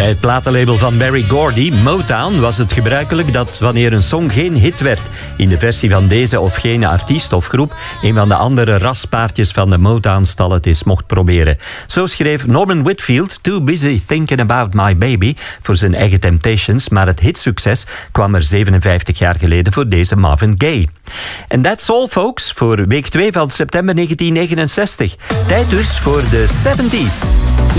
Bij het platenlabel van Berry Gordy, Motown, was het gebruikelijk dat wanneer een song geen hit werd in de versie van deze of gene artiest of groep, een van de andere raspaardjes van de Motown-stal het eens mocht proberen. Zo schreef Norman Whitfield Too Busy Thinking About My Baby voor zijn eigen Temptations, maar het hitsucces kwam er 57 jaar geleden voor deze Marvin Gaye. En that's all, folks, voor week 2 van september 1969. Tijd dus voor de 70s.